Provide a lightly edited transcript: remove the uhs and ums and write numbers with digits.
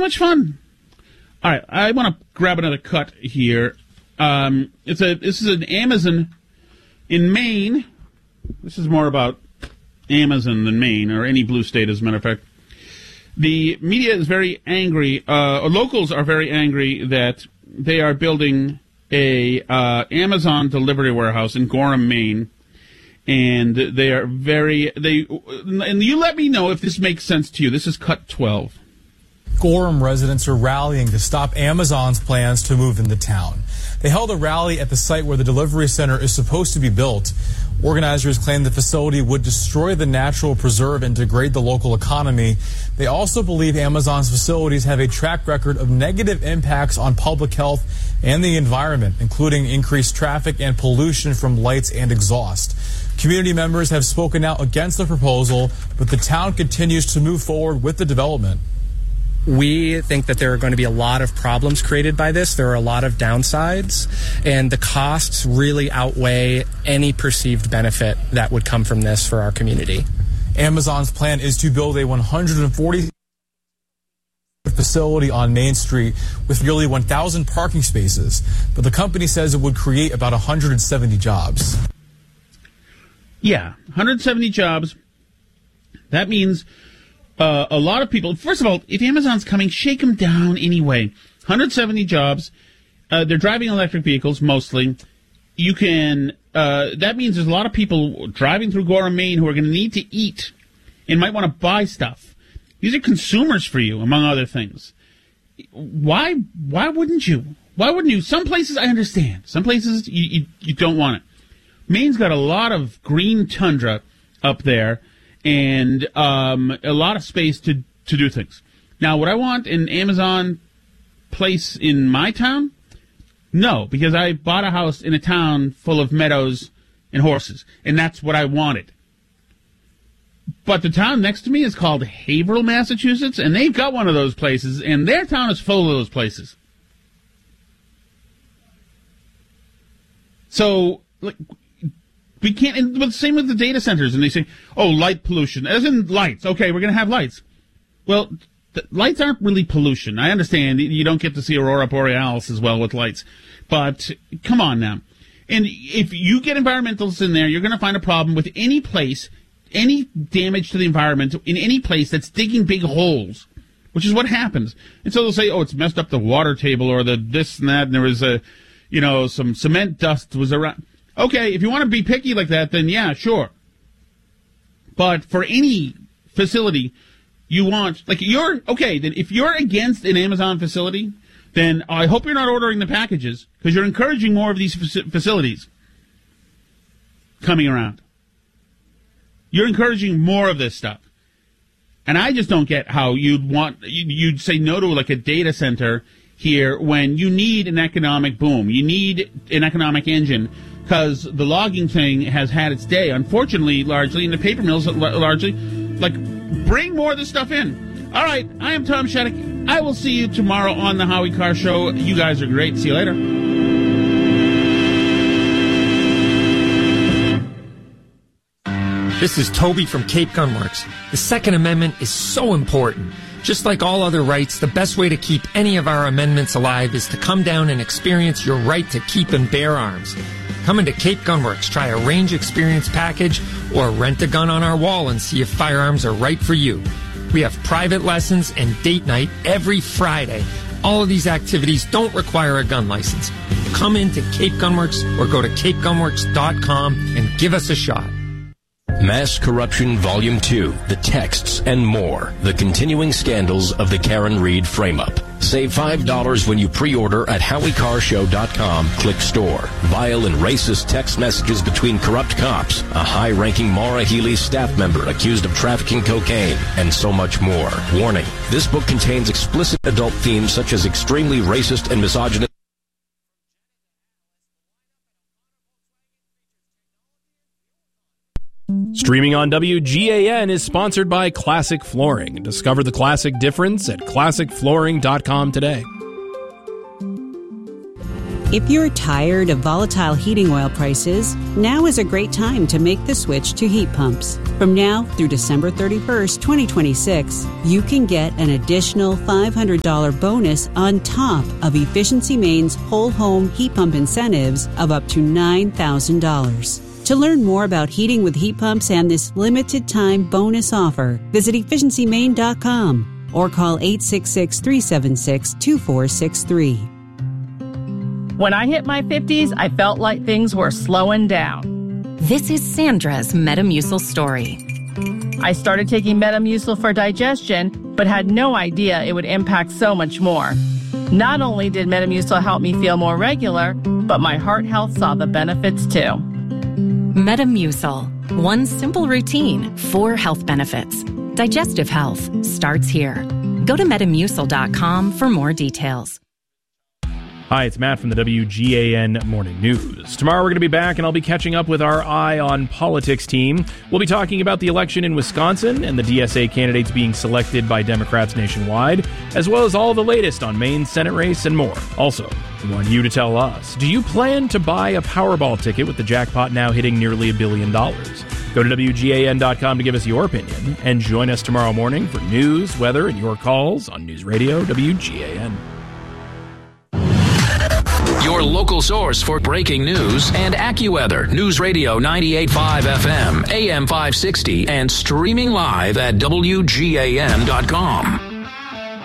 much fun. All right, I want to grab another cut here. This is an Amazon in Maine. This is more about Amazon than Maine, or any blue state, as a matter of fact. The media is very angry. Locals are very angry that they are building a Amazon delivery warehouse in Gorham, Maine, and they are and you let me know if this makes sense to you. This is cut 12. Gorham residents are rallying to stop Amazon's plans to move into town. They held a rally at the site where the delivery center is supposed to be built. Organizers claim the facility would destroy the natural preserve and degrade the local economy. They also believe Amazon's facilities have a track record of negative impacts on public health and the environment, including increased traffic and pollution from lights and exhaust. Community members have spoken out against the proposal, but the town continues to move forward with the development. We think that there are going to be a lot of problems created by this. There are a lot of downsides, and the costs really outweigh any perceived benefit that would come from this for our community. Amazon's plan is to build a 140 facility on Main Street with nearly 1,000 parking spaces, but the company says it would create about 170 jobs. Yeah, 170 jobs. That means a lot of people. First of all, if Amazon's coming, shake them down anyway. 170 jobs. They're driving electric vehicles mostly. You can. That means there's a lot of people driving through Gorham, Maine, who are going to need to eat and might want to buy stuff. These are consumers for you, among other things. Why wouldn't you? Why wouldn't you? Some places I understand. Some places you don't want it. Maine's got a lot of green tundra up there, and a lot of space to do things. Now, would I want an Amazon place in my town? No, because I bought a house in a town full of meadows and horses, and that's what I wanted. But the town next to me is called Haverhill, Massachusetts, and they've got one of those places, and their town is full of those places. So, we can't, but same with the data centers, and they say, oh, light pollution, as in lights. Okay, we're going to have lights. Well, lights aren't really pollution. I understand you don't get to see Aurora Borealis as well with lights, but come on now. And if you get environmentalists in there, you're going to find a problem with any place, any damage to the environment in any place that's digging big holes, which is what happens. And so they'll say, oh, it's messed up the water table or the this and that, and there was some cement dust was around. Okay, if you want to be picky like that, then yeah, sure. But for any facility, you want, then if you're against an Amazon facility, then I hope you're not ordering the packages, because you're encouraging more of these facilities coming around. You're encouraging more of this stuff. And I just don't get how you'd say no to like a data center here when you need an economic boom. You need an economic engine, because the logging thing has had its day, unfortunately, largely, and the paper mills largely. Bring more of this stuff in. All right, I am Tom Shattuck. I will see you tomorrow on the Howie Carr Show. You guys are great. See you later. This is Toby from Cape Gunworks. The Second Amendment is so important. Just like all other rights, the best way to keep any of our amendments alive is to come down and experience your right to keep and bear arms. Come into Cape Gunworks, try a range experience package, or rent a gun on our wall and see if firearms are right for you. We have private lessons and date night every Friday. All of these activities don't require a gun license. Come into Cape Gunworks or go to capegunworks.com and give us a shot. Mass Corruption Volume 2, The Texts and More, the continuing scandals of the Karen Reed frame-up. Save $5 when you pre-order at HowieCarShow.com. Click store. Vile and racist text messages between corrupt cops, a high-ranking Maura Healey staff member accused of trafficking cocaine, and so much more. Warning, this book contains explicit adult themes such as extremely racist and misogynist. Streaming on WGAN is sponsored by Classic Flooring. Discover the classic difference at ClassicFlooring.com today. If you're tired of volatile heating oil prices, now is a great time to make the switch to heat pumps. From now through December 31st, 2026, you can get an additional $500 bonus on top of Efficiency Maine's whole home heat pump incentives of up to $9,000. To learn more about heating with heat pumps and this limited time bonus offer, visit efficiencymaine.com or call 866-376-2463. When I hit my 50s, I felt like things were slowing down. This is Sandra's Metamucil story. I started taking Metamucil for digestion, but had no idea it would impact so much more. Not only did Metamucil help me feel more regular, but my heart health saw the benefits too. Metamucil. One simple routine, 4 health benefits. Digestive health starts here. Go to Metamucil.com for more details. Hi, it's Matt from the WGAN Morning News. Tomorrow we're going to be back, and I'll be catching up with our Eye on Politics team. We'll be talking about the election in Wisconsin and the DSA candidates being selected by Democrats nationwide, as well as all the latest on Maine's Senate race and more. Also, we want you to tell us, do you plan to buy a Powerball ticket with the jackpot now hitting nearly $1 billion? Go to WGAN.com to give us your opinion, and join us tomorrow morning for news, weather, and your calls on News Radio WGAN. Your local source for breaking news and AccuWeather. News Radio 98.5 FM, AM 560, and streaming live at WGAN.com.